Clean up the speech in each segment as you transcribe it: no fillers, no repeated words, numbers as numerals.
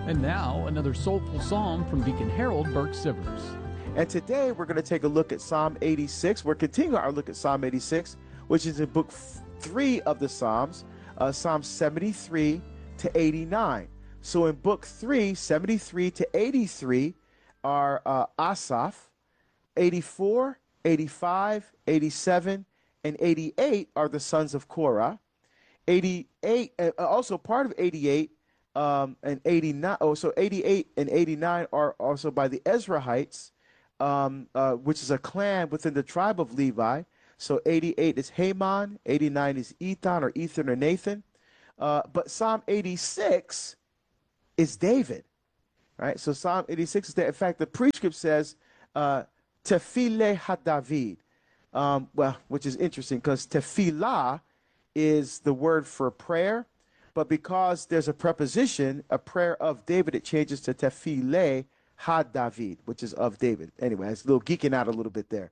And now, another soulful psalm from Deacon Harold Burke-Sivers. And today we're going to take a look at Psalm 86. We're continuing our look at Psalm 86, which is in book 3 of the Psalms, Psalms 73 to 89. So in book 3, 73 to 83 are Asaph, 84, 85, 87, and 88 are the sons of Korah. 88, also part of 88 and 89, so 88 and 89 are also by the Ezrahites, which is a clan within the tribe of Levi. So 88 is Haman, 89 is Ethan or Ethan or Nathan. But Psalm 86 is David, right? So Psalm 86 is David. In fact, the prescript says, Tefillah HaDavid, which is interesting because tefillah is the word for prayer, but because there's a preposition, a prayer of David, it changes to Tefillah HaDavid, which is of David. Anyway, it's a little geeking out a little bit there.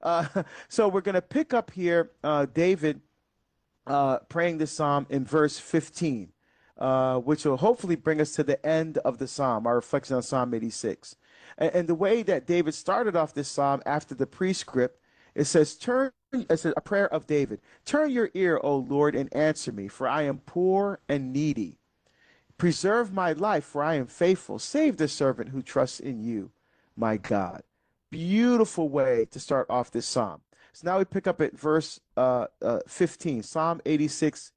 So we're going to pick up here David praying this psalm in verse 15, which will hopefully bring us to the end of the psalm, our reflection on Psalm 86. And the way that David started off this psalm after the prescript, it says, it's a prayer of David. Turn your ear, O Lord, and answer me, for I am poor and needy. Preserve my life, for I am faithful. Save the servant who trusts in you, my God. Beautiful way to start off this psalm. So now we pick up at verse 15, Psalm 86,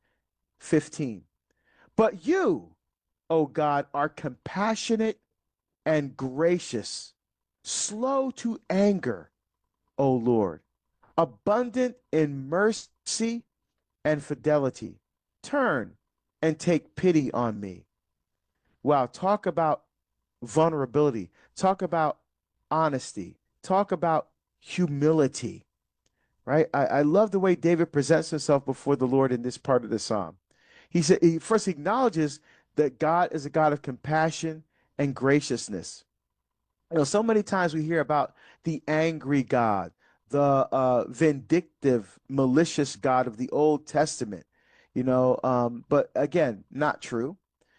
15. But you, O God, are compassionate and gracious, slow to anger, O Lord, abundant in mercy and fidelity. Turn and take pity on me. Wow, talk about vulnerability. Talk about honesty. Talk about humility, right? I love the way David presents himself before the Lord in this part of the psalm. He said, he first acknowledges that God is a God of compassion and graciousness. You know, so many times we hear about the angry God, the vindictive, malicious God of the Old Testament, but again, not true.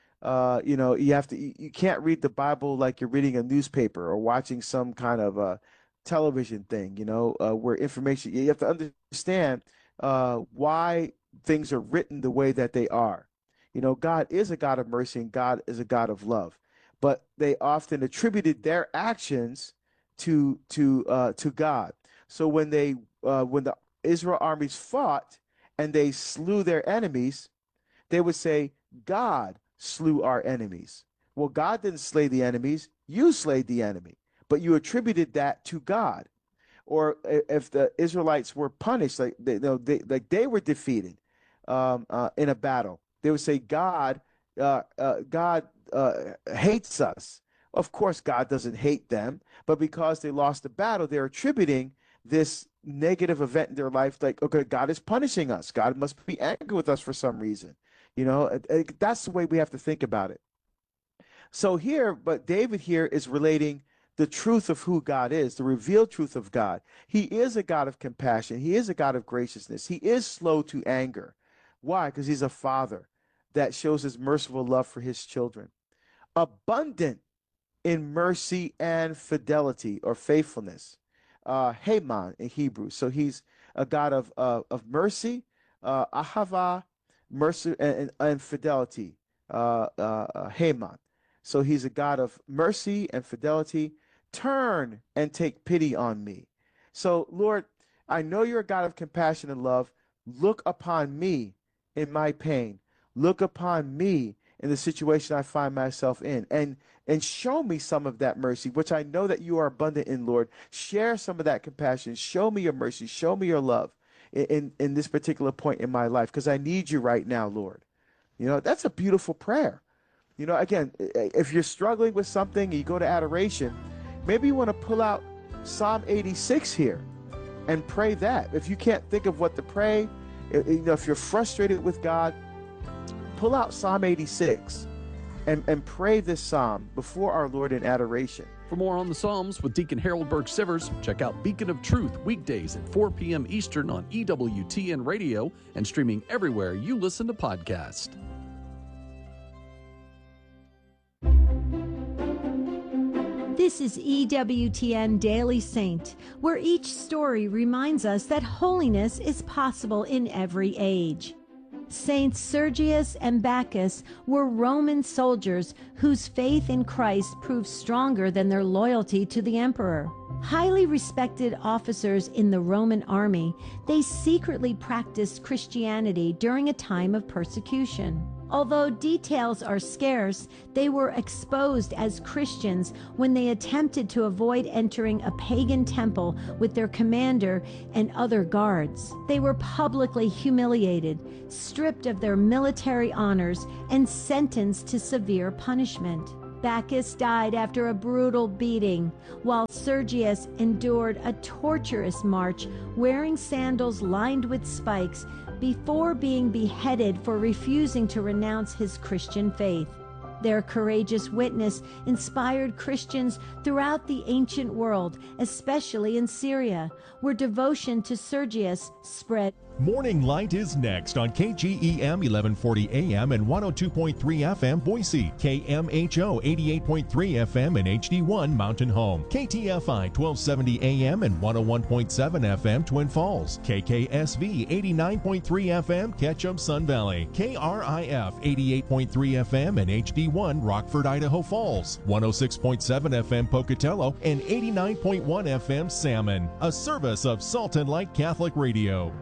You can't read the Bible like you're reading a newspaper or watching some kind of television thing, where information, you have to understand why things are written the way that they are. God is a God of mercy and God is a God of love, but they often attributed their actions to God. So when the Israel armies fought and they slew their enemies, they would say, God slew our enemies. Well, God didn't slay the enemies. You slayed the enemy, but you attributed that to God. Or if the Israelites were punished, like they were defeated in a battle, they would say, God hates us. Of course, God doesn't hate them, but because they lost the battle, they're attributing this negative event in their life, like, okay, God is punishing us. God must be angry with us for some reason. That's the way we have to think about it. So but David here is relating the truth of who God is, the revealed truth of God. He is a God of compassion. He is a God of graciousness. He is slow to anger. Why? Because he's a father that shows his merciful love for his children. Abundant in mercy and fidelity or faithfulness. Haman in Hebrew. So he's a God of mercy, ahava, mercy and fidelity, Haman. So he's a God of mercy and fidelity. Turn and take pity on me. So, Lord, I know you're a God of compassion and love. Look upon me in my pain. Look upon me in the situation I find myself in, and show me some of that mercy, which I know that you are abundant in, Lord. Share some of that compassion. Show me your mercy. Show me your love in this particular point in my life, because I need you right now, Lord. That's a beautiful prayer. Again, if you're struggling with something, you go to adoration, maybe you want to pull out Psalm 86 here and pray that. If you can't think of what to pray, if you're frustrated with God, pull out Psalm 86 and pray this psalm before our Lord in adoration. For more on the Psalms with Deacon Harold Burke-Sivers, check out Beacon of Truth weekdays at 4 p.m. Eastern on EWTN Radio and streaming everywhere you listen to podcasts. This is EWTN Daily Saint, where each story reminds us that holiness is possible in every age. Saints Sergius and Bacchus were Roman soldiers whose faith in Christ proved stronger than their loyalty to the emperor. Highly respected officers in the Roman army, they secretly practiced Christianity during a time of persecution. Although details are scarce, they were exposed as Christians when they attempted to avoid entering a pagan temple with their commander and other guards. They were publicly humiliated, stripped of their military honors, and sentenced to severe punishment. Bacchus died after a brutal beating, while Sergius endured a torturous march wearing sandals lined with spikes before being beheaded for refusing to renounce his Christian faith. Their courageous witness inspired Christians throughout the ancient world, especially in Syria, where devotion to Sergius spread. Morning Light is next on KGEM 1140 AM and 102.3 FM Boise, KMHO 88.3 FM and HD1 Mountain Home, KTFI 1270 AM and 101.7 FM Twin Falls, KKSV 89.3 FM Ketchum Sun Valley, KRIF 88.3 FM and HD1 Rockford, Idaho Falls, 106.7 FM Pocatello and 89.1 FM Salmon, a service of Salt and Light Catholic Radio.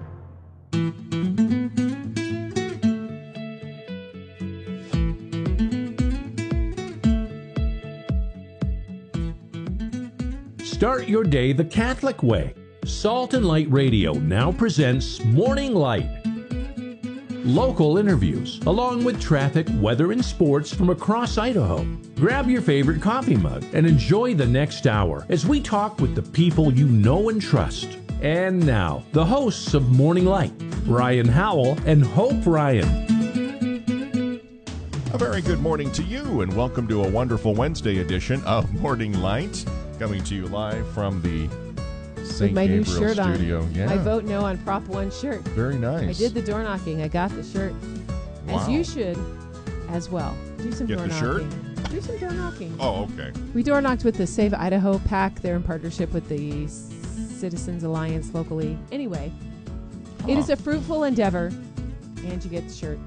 Start your day the Catholic way. Salt and Light Radio now presents Morning Light. Local interviews, along with traffic, weather, and sports from across Idaho. Grab your favorite coffee mug and enjoy the next hour as we talk with the people you know and trust. And now, the hosts of Morning Light, Ryan Howell and Hope Ryan. A very good morning to you, and welcome to a wonderful Wednesday edition of Morning Light, coming to you live from the St. my Gabriel new shirt studio. On. Yeah. I vote no on Prop 1 shirt. Very nice. I did the door knocking. I got the shirt. Wow. As you should as well. Do some Get door the knocking. shirt? Do some door knocking. Oh, okay. We door knocked with the Save Idaho PAC. They're in partnership with the Citizens Alliance locally. Anyway, It is a fruitful endeavor, and you get the shirt.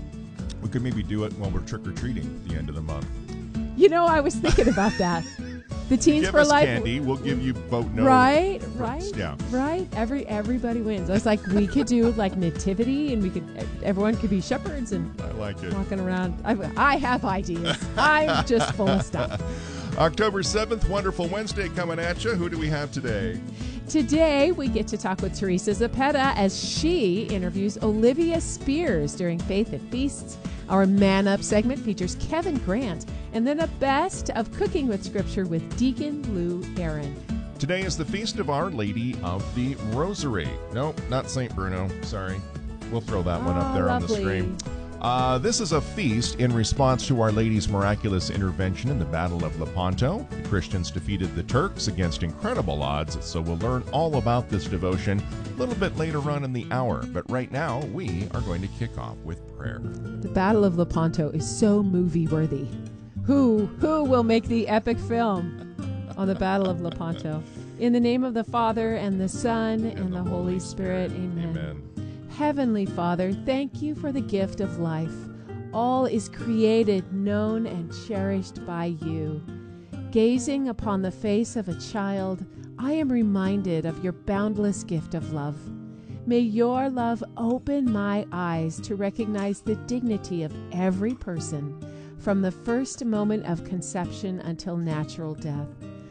We could maybe do it while we're trick-or-treating at the end of the month. You know, I was thinking about that. The Teens Give for us Life. candy. We'll give you vote no. Right. Yeah. Right. Everybody wins. I was like, we could do like nativity, and everyone could be shepherds and I like it. walking around. I have ideas. I'm just full of stuff. October 7th, wonderful Wednesday coming at you. Who do we have today? Today, we get to talk with Teresa Zepeda as she interviews Olivia Spears during Faith at Feasts. Our Man Up segment features Kevin Grant, and then a best of Cooking with Scripture with Deacon Lou Aaron. Today is the Feast of Our Lady of the Rosary. No, not St. Bruno. Sorry. We'll throw that one up there on the screen. This is a feast in response to Our Lady's miraculous intervention in the Battle of Lepanto. The Christians defeated the Turks against incredible odds, so we'll learn all about this devotion a little bit later on in the hour. But right now, we are going to kick off with prayer. The Battle of Lepanto is so movie-worthy. Who will make the epic film on the Battle of Lepanto? In the name of the Father, and the Son, and the Holy Spirit. Amen. Amen. Heavenly Father, thank you for the gift of life. All is created, known, and cherished by you. Gazing upon the face of a child, I am reminded of your boundless gift of love. May your love open my eyes to recognize the dignity of every person, from the first moment of conception until natural death.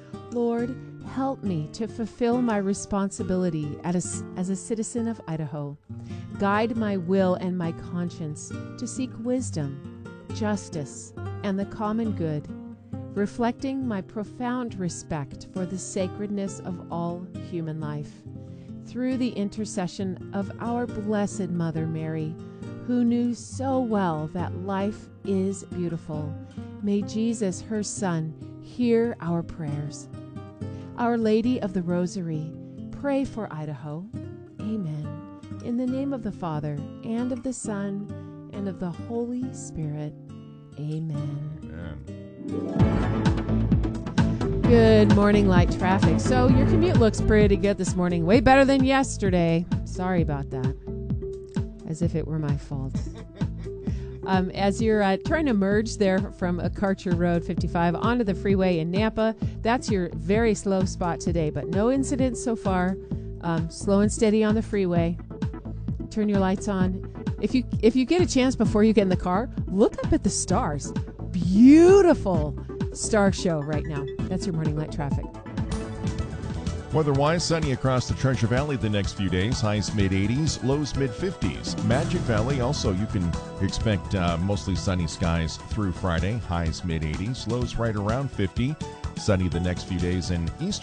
Lord, help me to fulfill my responsibility as a citizen of Idaho. Guide my will and my conscience to seek wisdom, justice, and the common good, reflecting my profound respect for the sacredness of all human life. Through the intercession of our Blessed Mother Mary, who knew so well that life is beautiful, may Jesus, her Son, hear our prayers. Our Lady of the Rosary, pray for Idaho. Amen. In the name of the Father, and of the Son, and of the Holy Spirit. Amen. Amen. Good morning, light traffic. So your commute looks pretty good this morning. Way better than yesterday. Sorry about that. As if it were my fault. As you're trying to merge there from Karcher Road 55 onto the freeway in Nampa, that's your very slow spot today, but no incidents so far. Slow and steady on the freeway. Turn your lights on. If you get a chance before you get in the car, look up at the stars. Beautiful star show right now. That's your morning light traffic. Weather-wise, sunny across the Treasure Valley the next few days. Highs mid-80s, lows mid-50s. Magic Valley, also you can expect mostly sunny skies through Friday. Highs mid-80s, lows right around 50. Sunny the next few days in eastern